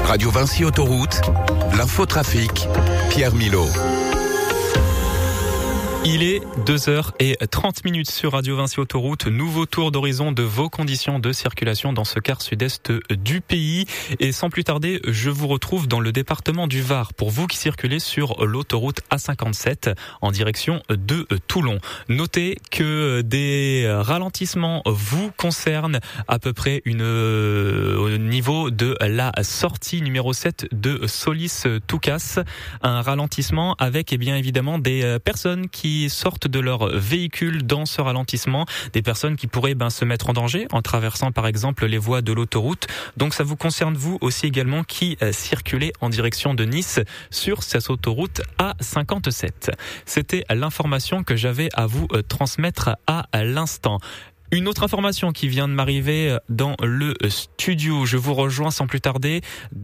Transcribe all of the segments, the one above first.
Radio Vinci Autoroute, l'infotrafic, Pierre Milot. Il est 2h30 sur Radio Vinci Autoroute. Nouveau tour d'horizon de vos conditions de circulation dans ce quart sud-est du pays. Et sans plus tarder, je vous retrouve dans le département du Var pour vous qui circulez sur l'autoroute A57 en direction de Toulon. Notez que des ralentissements vous concernent à peu près au niveau de la sortie numéro 7 de Solis-Toucas. Un ralentissement avec bien évidemment des personnes qui sortent de leur véhicule dans ce ralentissement, des personnes qui pourraient se mettre en danger en traversant par exemple les voies de l'autoroute. Donc ça vous concerne vous aussi également qui circulez en direction de Nice sur cette autoroute A57. C'était l'information que j'avais à vous transmettre à l'instant. Une autre information qui vient de m'arriver dans le studio. Je vous rejoins sans plus tarder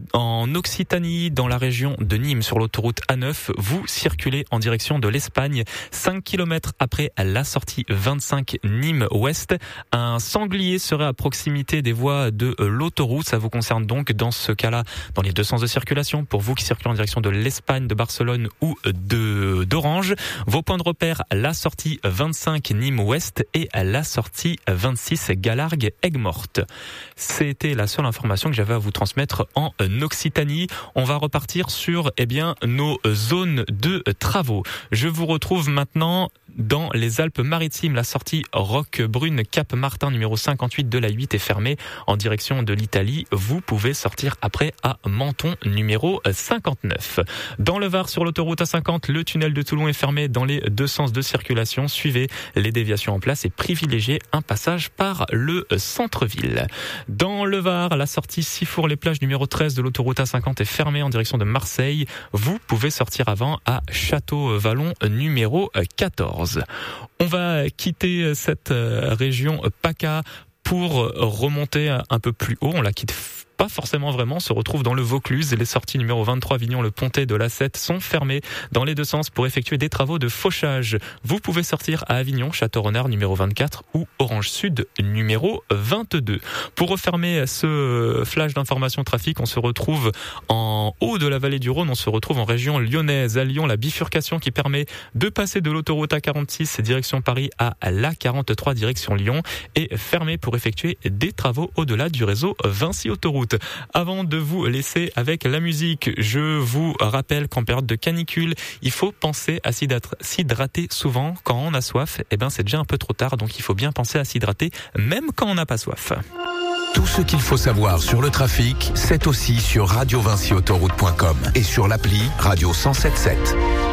en Occitanie, dans la région de Nîmes, sur l'autoroute A9. Vous circulez en direction de l'Espagne. 5 km après la sortie 25 Nîmes-Ouest. Un sanglier serait à proximité des voies de l'autoroute. Ça vous concerne donc dans ce cas-là, dans les deux sens de circulation. Pour vous qui circulez en direction de l'Espagne, de Barcelone ou d'Orange. Vos points de repère, la sortie 25 Nîmes-Ouest et la sortie 26 Galargues-Aigues-Mortes. C'était la seule information que j'avais à vous transmettre en Occitanie. On va repartir sur nos zones de travaux. Je vous retrouve maintenant dans les Alpes-Maritimes. La sortie Roquebrune-Cap-Martin numéro 58 de la 8 est fermée en direction de l'Italie. Vous pouvez sortir après à Menton numéro 59. Dans le Var, sur l'autoroute A50, le tunnel de Toulon est fermé dans les deux sens de circulation. Suivez les déviations en place et privilégiez un passage par le centre-ville. Dans le Var, la sortie Sifour-les-Plages numéro 13 de l'autoroute A50 est fermée en direction de Marseille. Vous pouvez sortir avant à Château-Vallon numéro 14. On va quitter cette région PACA pour remonter un peu plus haut. On la quitte pas forcément vraiment, on se retrouve dans le Vaucluse. Les sorties numéro 23 Avignon-le-Pontet de l'A7 sont fermées dans les deux sens pour effectuer des travaux de fauchage. Vous pouvez sortir à Avignon, Château-Renard numéro 24 ou Orange Sud numéro 22. Pour refermer ce flash d'information trafic, on se retrouve en haut de la vallée du Rhône, on se retrouve en région lyonnaise. À Lyon, la bifurcation qui permet de passer de l'autoroute A46 direction Paris à l'A43 direction Lyon est fermée pour effectuer des travaux au-delà du réseau Vinci Autoroute. Avant de vous laisser avec la musique, je vous rappelle qu'en période de canicule, il faut penser à s'hydrater souvent. Quand on a soif, c'est déjà un peu trop tard, donc il faut bien penser à s'hydrater même quand on n'a pas soif. Tout ce qu'il faut savoir sur le trafic, c'est aussi sur radiovinciautoroute.com et sur l'appli Radio 107.7.